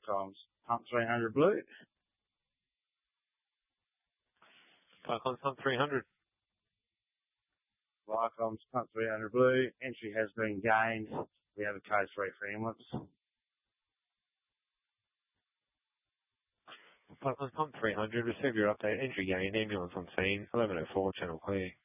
Viacom's Pump 300 Blue. Viacom's Pump 300. Viacom's Pump 300 Blue. Entry has been gained. We have a code 3 for ambulance. Viacom's Pump 300. Receive your update. Entry gained. Ambulance on scene. 11:04. Channel clear.